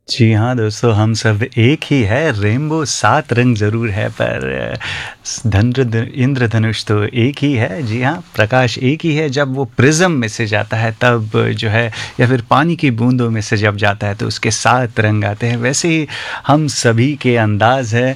जी हाँ, दोस्तों हम सब एक ही है, रेनबो 7 रंग ज़रूर है पर इंद्रधनुष तो एक ही है। जी हाँ, प्रकाश एक ही है, जब वो प्रिज़्म में से जाता है तब जो है या फिर पानी की बूँदों में से जब जाता है तो उसके 7 रंग आते हैं। वैसे ही हम सभी के अंदाज़ है